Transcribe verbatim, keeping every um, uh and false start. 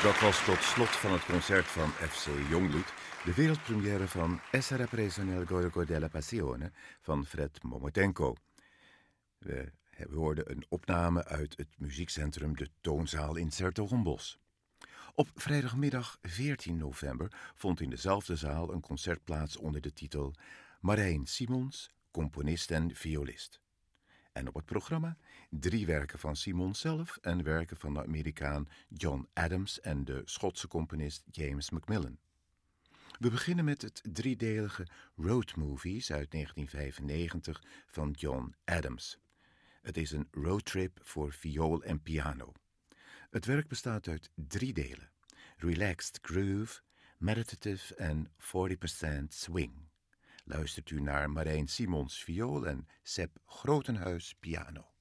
Dat was tot slot van het concert van F C Jongbloed de wereldpremière van Essere preso nel Gorgo della Passione van Fred Momotenko. We hoorden een opname uit het muziekcentrum De Toonzaal in 's-Hertogenbosch. Op vrijdagmiddag veertien november vond in dezelfde zaal een concert plaats onder de titel Marijn Simons, componist en violist. En op het programma drie werken van Simons zelf en werken van de Amerikaan John Adams en de Schotse componist James Macmillan. We beginnen met het driedelige Road Movies uit negentien vijfennegentig van John Adams. Het is een roadtrip voor viool en piano. Het werk bestaat uit drie delen: Relaxed Groove, Meditative en forty percent Swing. Luistert u naar Marijn Simons viool en Sepp Grotenhuis piano.